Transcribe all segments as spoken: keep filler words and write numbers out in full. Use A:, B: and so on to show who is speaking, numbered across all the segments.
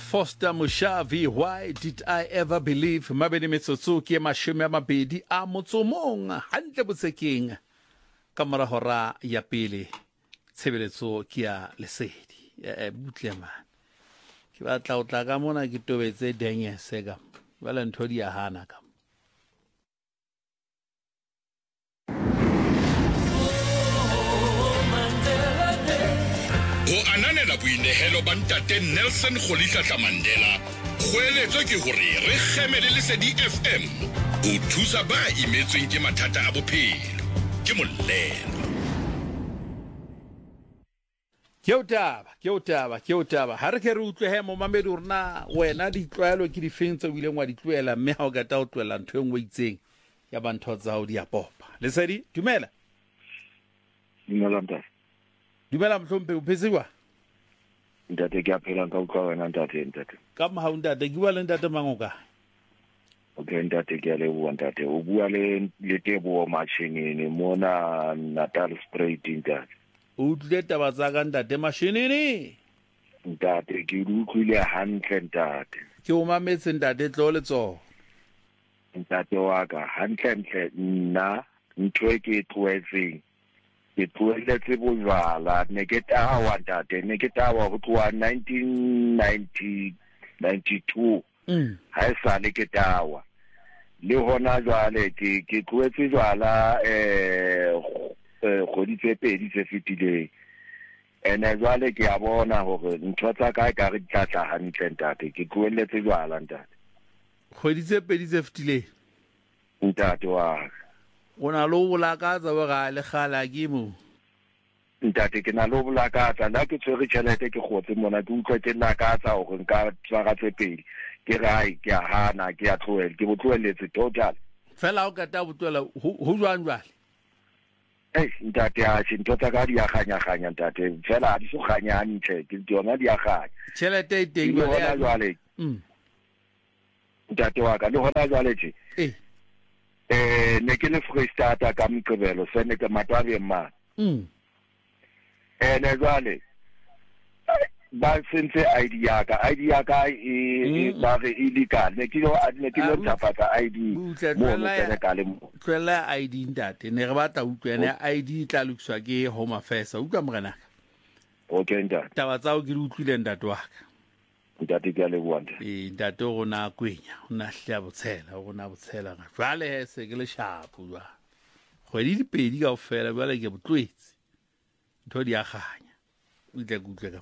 A: Foster Mushavi, why did I ever believe? Mabedi metsotso ke mashome a mabedi a motsomong hantle botsekeng ka mora hora ya pele tshebeletso ke ya lesedi e butle man ke batla o tla ka mona ke tobetse dengese ka bala ntho di ya hana ka
B: o ananela boinehelo ba ntate Nelson Rolihlahla Mandela kgoeletso ke hore re kgemele lesedi F M o thusa ba imetsweng ke mathata a bophelo ke molelo
A: ke o taba ke o taba ke o taba ha re ke re utlwe he mo mamedi rena wena di tlwaelo ke di fentse o ile ngwa di tloela mme ha o ka ta o tloela ntho engwe itseng ya bantho tsa o di apopa lesedi dumela
C: dumela ntate
A: dumela mhlompe o phesiwa
C: ntate ke a phela ka utlwa wena ntate ntate
A: ka ma ha ntate ke bua le ntate mangoka
C: okay ntate ke a le bua ntate o bua le le tebo machinini mona Natal Spray ntate
A: o tle taba tsa ka ntate machinini
C: ntate ke utlwile hantle ntate
A: ke o mametse ntate tlo le tso
C: ntate wa ka hantle ntle nna ntwe ke tloetseng ke tloeletse bojwala ne ke tawa ntate ne ke tawa go tloa nineteen ninety-two
A: mm
C: ha e sale ke tawa le hona jwale ke ke tloetse jwala eh go di tse pedi tse fitileng ene jwale ke a bona hore ntho tsa ka ka re tlatla hantle ntate ke tloeletse jwala ntate
A: go di tse pedi tse fitileng
C: ntate wa
A: ona lo bolakatsa ba ga le gala ke mo
C: ntate ke na lo bolakatsa la ke tshwere tšhelete ke gotse mona ke utlwa ke nakatsa go nka tswaga tse pedi ke rai ke a hana ke a tloela ke botloeletse total
A: fela o ka ta botloela ho jwang jwale
C: eh ntate a tshintho tsa ka di a ganya ganya ntate fela di so ganya ntle ke tsona di a ganya
A: tšhelete e teng
C: le jwale
A: mm
C: ntate wa ka le hona jwale tje
A: eh
C: eh ne ke le Freestata ka Mqebelo se ne ke matwabe mma
A: mm
C: eh ne jwale ba sentse I D ya ka I D ya ka e ba re illegal ne ke lo ne ke lo tapata I D mo mo tsene ka le mo
A: tlela I D ntate ne re batla utlwene I D tla lukswa ke Home Affairs utlwa morena
C: okay ntate
A: taba tsa o ke di utlwile ntate wa ka
C: ntate ke a le bua ntate
A: eh ntate go na kwenya o na hlela botshela go na botshela ga jwale he se ke le shapo jwa go di dipedi ka ofela jwale ke botlwetse ntho di a ganya o ile go utlwe ka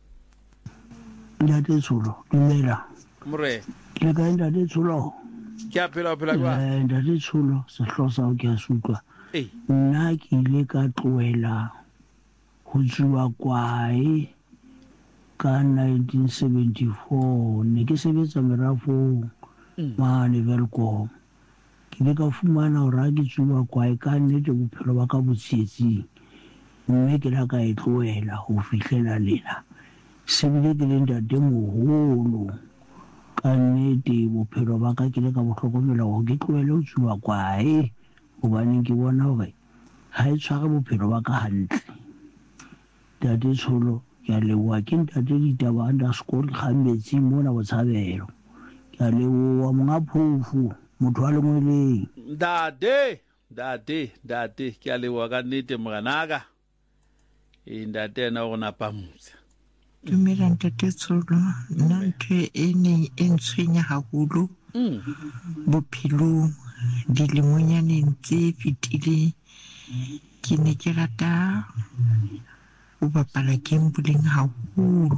D: ntate Tsholo dumela
A: more
D: le ka ntate Tsholo
A: ke a phela phela jwa
D: eh ntate Tsholo se hlosa o ke a sutwa
A: eh
D: nna ke ile ka tloela ho tswa kwae ka nineteen seventy-four ne ke sebetsa merafong mane Welkom ke ile ka fumana hore ke tswa kwae ka nnete bophelo ba ka botsietsing mme ke la ka e tloela ho fihlela lena se bile ke le ntate moholo ka nnete bophelo ba ka ke le ka bohlokomela ho ke tloele ho tswa kwae hobane ke bona hore ha e tshware bophelo ba ka hantle ntate Tsholo ke a leboha ke ntate Ditaba underscore Kgametsi mona Botshabelo ke a leboha monga phofu motho wa lengweleng
A: ntate ntate ntate ke a leboha ka nnete moganaka e ntate na go napa motse
E: dumela ntate Tsholo nna ntho e neng e ntshwenya haholo bophelong dilemonyane tse fitileng ke ne ke rata o bapala gambling haholo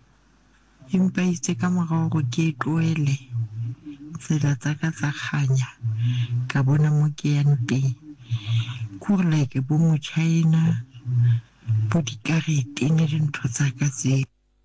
E: empa itse ka morao go ke tloele tsela tsa ka tsa kganya ka bona mo ke yang teng kore like bo mo China bo dikarete ne le ntho tsa ka tse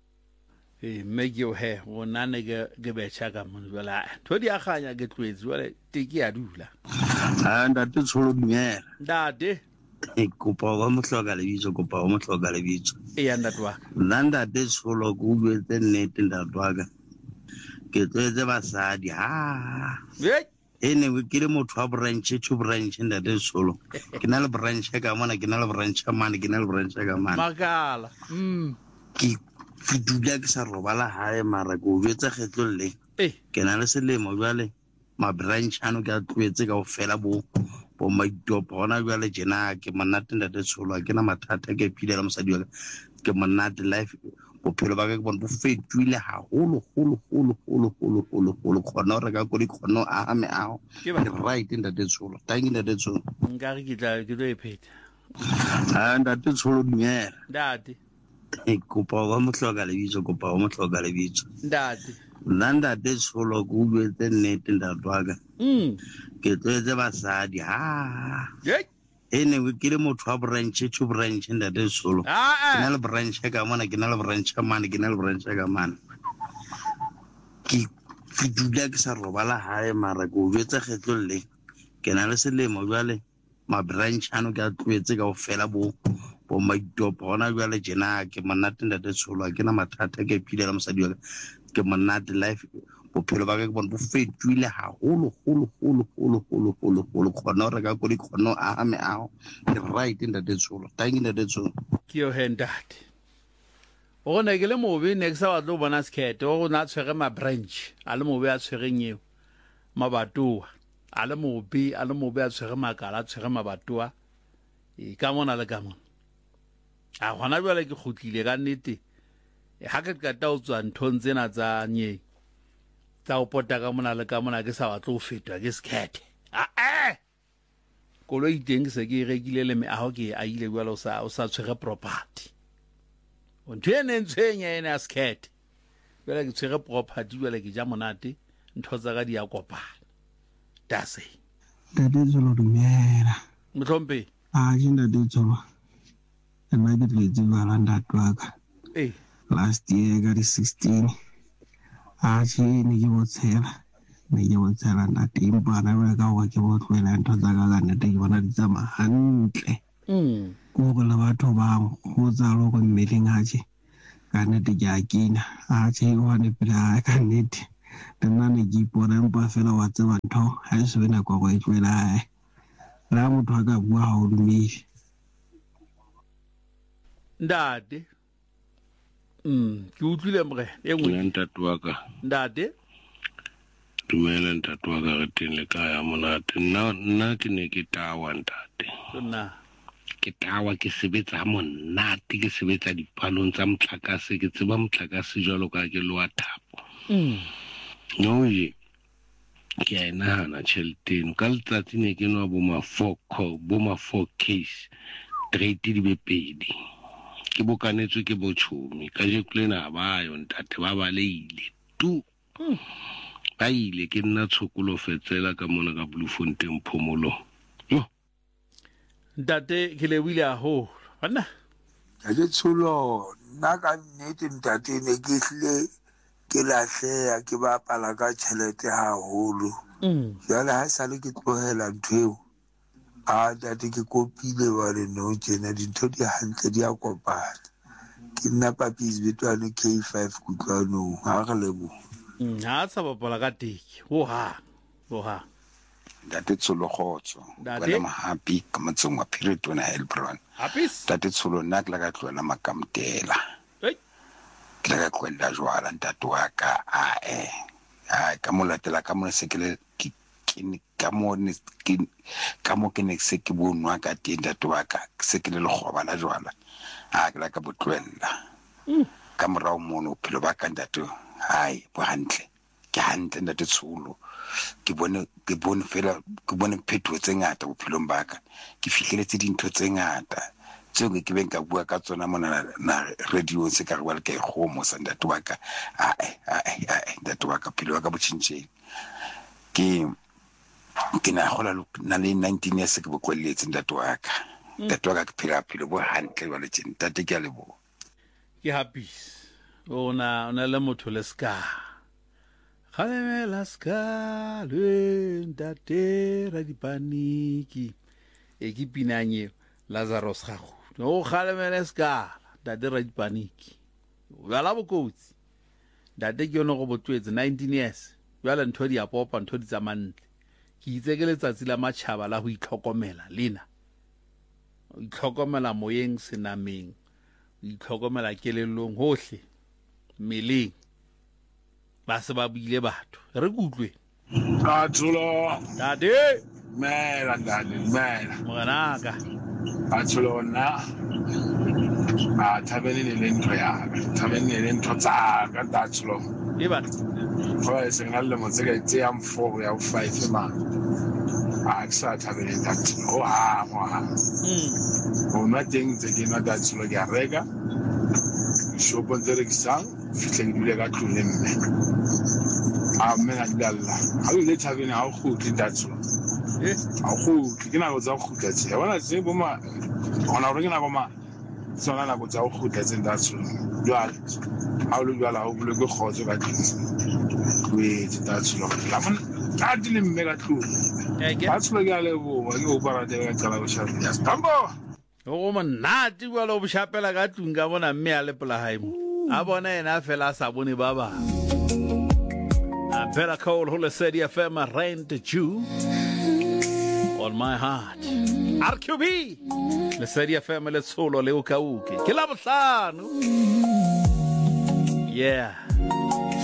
A: eh make you he wona ne ke ke betša ka mona jwala tho di a kganya ke tlwetse jwale teki ya dula
F: ha ntate Tsholo dumela
A: ntate
F: e kopa wa mohloka lebitso kopa wa mohloka lebitso
A: e ya ndatwa
F: nanda ntate Tsholo go buetse nnete ndatwa ka ke tletse basadi ha
A: eh
F: ene ke le motho wa branch to branch ntate Tsholo ke na le branch ka mona ke na le branch ka mane ke na le branch ka mane
A: magala mm
F: ke fetula ke sa robala hae mara ko jwetsa kgetlo le
A: Eh.
F: ke na le selemo jwale ma branch ano ke a tloetse ka o fela bo bo maitopo hona jwale jena ke monate ntate tsholo ke na mathata ke philela mosadi wa ke monate life bophelo ba ka ke bona bo fetile haholo holo holo holo holo holo holo khona re ka ko di khono a me ao
A: Ke ba-
F: ke right ntate tsholo thank you ntate tsholo
A: nka re ke tla ke tlo e pheta
F: ha ntate tsholo dumela
A: ntate
F: e kopa wa mohloka lebitso kopa wa mohloka lebitso
A: ntate
F: nna ntate tsholo ke utlwetse nnete ntate wa ka
A: mm
F: ke tletse basadi ha
A: ye
F: ene ke le motho wa branch to branch ntate tsholo
A: ah
F: ke na
A: ah
F: le branch ka mona ke na le branch ka mane ke na le branch ka mane ke fetula ke sa robala hae mara ko jwetsa kgetlo le ke na le selemo jwale ma branch ano ke a tloetse ka o fela bo bo maitopo hona jwale jena ke monate ntate tsholo ke na mathata ke philela mosadi wa ke monate life bophelo ba ka ke bona bo fetile haholo holo holo holo holo holo holo khona re ka ko di khono a me ao ke right ntate tsholo thank you ntate tsholo
A: ke yo he ntate o ne ke le mobe ne ke sa batlo bona skete o na tshwere ma branch a le mobe a tshwereng eo mabatoa a le mobe a le mobe a tshwere makala a tshwere mabatoa e ka mona le ka mona a gona jwale ke khutlile ka nnete ha ke ka ta o tswa nthong tsena tsa nye tsa o pota ka mona le ka mona ke sa batlo o fetwa ke skete a eh kolo iteng ke se ke rekile le me aho ke a ile jwale o sa o sa tshwere property o ntene ntshenya ene a skete jwale ke tshwere property jwale ke ja monate ntho tsa ka di a kopana dase
D: ntate tsholo dumela
A: motlhompe
D: a je ntate tsholo nna ke tletse bana ntate wa ka
A: eh
D: last year ka di sixteen a je ne ke botshela ne ke botshela ntate impana ba ka wa ke botloela ntho tsa ka ka nnete ke bona di tsamaya hantle
A: mm
D: ko go le batho ba go tsa lo go mmeleng a je ka nnete ke a kina a je go ne pela ka nnete nna ne ke ipona empa fela wa tseba ntho ha e se bena kwa go e tloela la motho a ka bua ha o dumile
A: ndade mm ke utlwile mre e nngwe
G: ntate wa ka
A: ndade
G: dumela ntate wa ka re teng le kaya monate nna nna ke ne ke tawa ntate
A: nna
G: ke tawa ke sebetsa monate ke sebetsa dipalong tsa motlakase ke tseba motlakase jwalo ka ke loa thapo
A: mm
G: no ye ke a nahana tšheleteng ka letsatsi ne ke nwa bo ma four bo ma four case straight di be pedi ke bokanetswe ke botshomi ka je klena ba yo ntate ba ba leile tu ba ile ke nna tshokolo fetsela ka mona ka Bloemfontein phomolo yo
A: ntate ke le wile a ho bana
H: ga ke tsholo nna ka nnete ntate ne ke hle ke lahleya ke bapala ka tšhelete haholo
A: mm
H: jwale ha sale ke tlohela ntho eo a ntate ke kopile ba le no tjena dintho di hantle di a kopana ke nna papis betwane K five kutlwanong ha re lebo
A: mm ha sa bapala ka teki ho ha ho ha
I: ntate tsholo khotso
A: Ntate?
I: wena mahapi ka motsong wa Piritona Helbron
A: hapis
I: ntate tsholo nna ke la ka tloela makamtela
A: hey
I: ke la ka kwella jwala ntate wa ka a eh a ka molatela ka mona se ke le ke ke ka mo ne ke ka mo ke ne se ke bonwa ka teng ntate wa ka se ke le lekgoba la jwala a ke la ka botlwella ka morao mono phelo ba ka ntate hai bo hantle ke hantle ntate tsholo ke bone ke bone fela ke bone phetho tse ngata bophelong ba ka ke fihleletse dintho tse ngata tseo ke beng ka bua ka tsona mona na radio se ka re wa ke kgomo sa ntate wa ka a a a ntate wa ka phelo wa ka botšhintšheng ke ke na gola na le nineteen years ke bokwelletse ntate wa ka ntate wa ka ke phela phelo bo hantle wa le tšeng ntate ke a lebo
A: ke hapis ona ona le motho le ska khalemela ska le ntate ra dipaniki e ke pinanye Lazarus gago no khalemela ska ntate ra dipaniki wa la bokotsi ntate ke yone go botwetse nineteen years jwale ntho di a popa ntho di tsamantle ke itse ke letsatsi la matšhaba la go itlhokomela lena o itlhokomela moyeng senameng o itlhokomela kelelong hohle meleng ba se ba buile batho re kutlwe
J: Athulo
A: dade
J: mela dade mela
A: moganaka
J: athulo na a thabene ne le ntho ya thabene ne le ntho tsa ka athulo
A: e ba
J: go e sengala le motseka tse ya four ya five ma a sa thabene athulo ha ha
A: mm
J: o na teng tse ke na athulo ke rega shopo ntse re kisang fitlhe ke dule ka tlole mme a mena dalla ha o le thabene ha o khutli athulo
A: eh
J: a go ke na go tsa go khutla tse bona tse bo ma ona re ke na go ma sona na go tsa go khutla tse ndatso jwale ha o le jwala o bule go khotso ka tlisa we tse datso la mon ka dile mme ka tlo
A: ke
J: ba tsholo ke a le bo ke o para de ka tsala go sha ya stambo
A: o monate jwa lo boshapela ka tlung ka bona mme a le polahaimo a bona ena fela sa bone ba ba a Better Call Hole City F M Rent Jew on my heart R Q B le City F M le tsolo le ukauke ke la bohlano yeah